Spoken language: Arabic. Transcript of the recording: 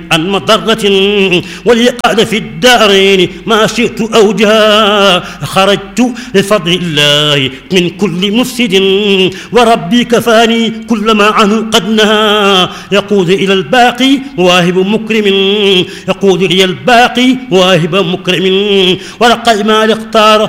عن مضرة وليقعد في الدارين ما شئت أو جاء. خرجت لفضل الله من كل مفسد وربي كفاني كل ما عنه قد نهى. يقود إلى الباقي واهب مكرم، يقود إلى الباقي واهب مكرم. ورق المال اختار